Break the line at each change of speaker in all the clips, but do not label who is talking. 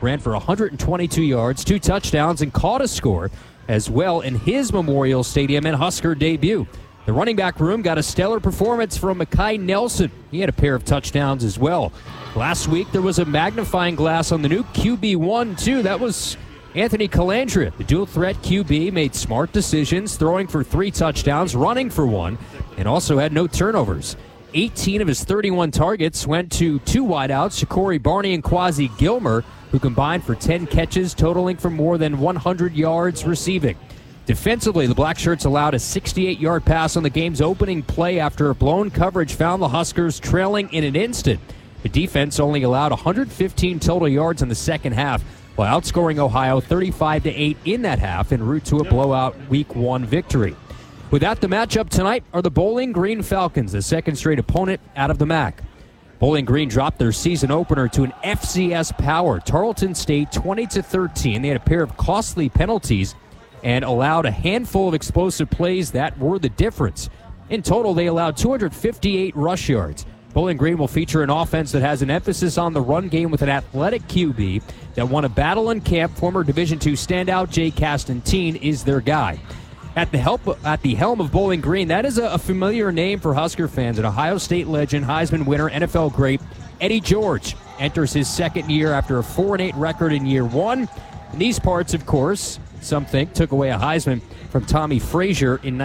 ran for 122 yards, 2 touchdowns, and caught a score as well in his Memorial Stadium and Husker debut. The running back room got a stellar performance from Mekhi Nelson. He had a pair of touchdowns as well. Last week, there was a magnifying glass on the new QB1, too. That was Anthony Calandria. The dual-threat QB made smart decisions, throwing for 3 touchdowns, running for 1, and also had no turnovers. 18 of his 31 targets went to 2 wideouts, Shakori Barney and Quasi Gilmer, who combined for 10 catches, totaling for more than 100 yards receiving. Defensively, the Black Shirts allowed a 68-yard pass on the game's opening play after a blown coverage found the Huskers trailing in an instant. The defense only allowed 115 total yards in the second half, while outscoring Ohio 35-8 in that half en route to a blowout Week 1 victory. With that, the matchup tonight are the Bowling Green Falcons, the second straight opponent out of the MAC. Bowling Green dropped their season opener to an FCS power, Tarleton State, 20-13. They had a pair of costly penalties and allowed a handful of explosive plays that were the difference. In total, they allowed 258 rush yards. Bowling Green will feature an offense that has an emphasis on the run game with an athletic QB that won a battle in camp. Former Division II standout Jay Castantine is their guy. At the helm of Bowling Green, that is a familiar name for Husker fans. An Ohio State legend, Heisman winner, NFL great, Eddie George enters his second year after a 4-8 record in year 1. In these parts, of course, some think took away a Heisman from Tommy Frazier in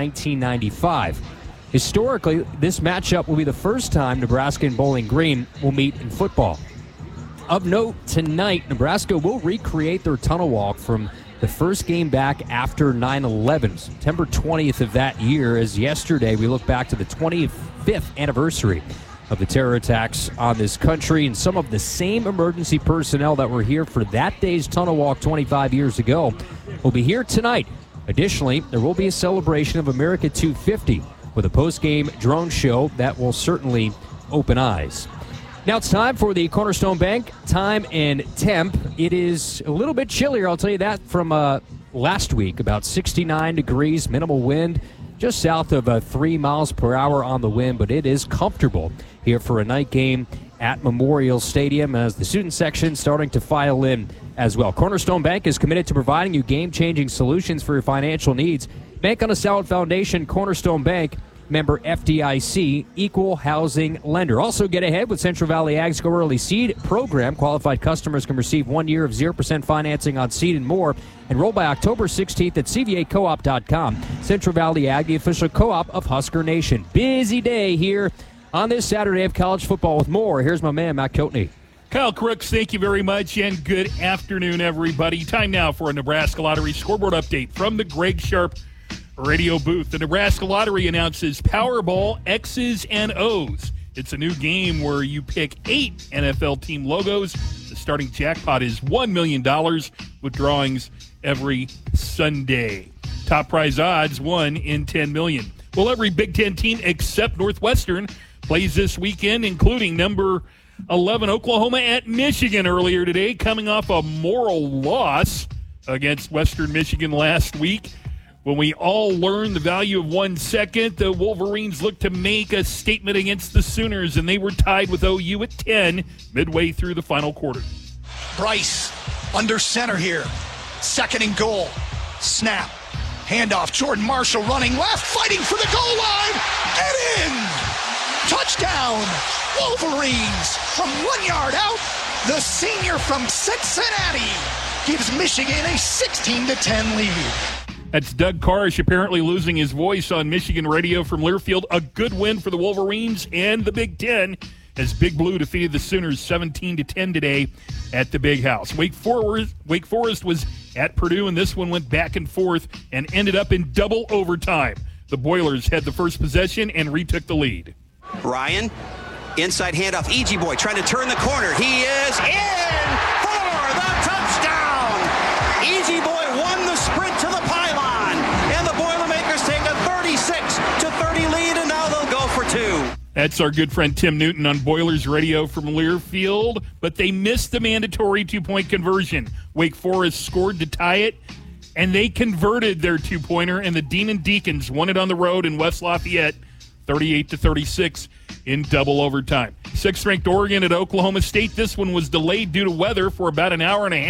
1995. Historically, this matchup will be the first time Nebraska and Bowling Green will meet in football. Of note, tonight, Nebraska will recreate their tunnel walk from the first game back after 9/11, September 20th of that year, as yesterday we look back to the 25th anniversary of the terror attacks on this country, and some of the same emergency personnel that were here for that day's tunnel walk 25 years ago will be here tonight. Additionally, there will be a celebration of America 250 with a post-game drone show that will certainly open eyes. Now it's time for the Cornerstone Bank time and temp. It is a little bit chillier, I'll tell you that, from last week. About 69 degrees, minimal wind, just south of 3 miles per hour on the wind, but it is comfortable here for a night game at Memorial Stadium as the student section starting to file in as well. Cornerstone Bank is committed to providing you game-changing solutions for your financial needs. Bank on a Solid Foundation, Cornerstone Bank, member FDIC, equal housing lender. Also get ahead with Central Valley Ag's Go Early Seed program. Qualified customers can receive 1 year of 0% financing on seed and more. Enroll by October 16th at cvacoop.com. Central Valley Ag, the official co-op of Husker Nation. Busy day here on this Saturday of college football with more. Here's my man, Matt Coatney.
Kyle Crooks, thank you very much, and good afternoon, everybody. Time now for a Nebraska Lottery scoreboard update from the Greg Sharp radio booth. The Nebraska Lottery announces Powerball X's and O's. It's a new game where you pick 8 NFL team logos. The starting jackpot is $1 million with drawings every Sunday. Top prize odds, 1 in 10 million. Well, every Big Ten team except Northwestern plays this weekend, including number 11 Oklahoma at Michigan earlier today, coming off a moral loss against Western Michigan last week. When we all learned the value of 1 second, the Wolverines looked to make a statement against the Sooners, and they were tied with OU at 10 midway through the final quarter.
Bryce under center here. Second and goal. Snap. Handoff. Jordan Marshall running left, fighting for the goal line. Get in! Touchdown! Wolverines from 1 yard out. The senior from Cincinnati gives Michigan a 16-10 lead.
That's Doug Karsh apparently losing his voice on Michigan radio from Learfield. A good win for the Wolverines and the Big Ten as Big Blue defeated the Sooners 17-10 today at the Big House. Wake Forest was at Purdue, and this one went back and forth and ended up in double overtime. The Boilers had the first possession and retook the lead.
Ryan, inside handoff, E.G. Boy trying to turn the corner. He is in for the touchdown. E.G. Boy won the sprint to the pylon, and the Boilermakers take a 36-30 lead, and now they'll go for 2.
That's our good friend Tim Newton on Boilers Radio from Learfield, but they missed the mandatory two-point conversion. Wake Forest scored to tie it, and they converted their two-pointer, and the Demon Deacons won it on the road in West Lafayette, 38-36 in double overtime. 6th-ranked Oregon at Oklahoma State. This one was delayed due to weather for about an hour and a half.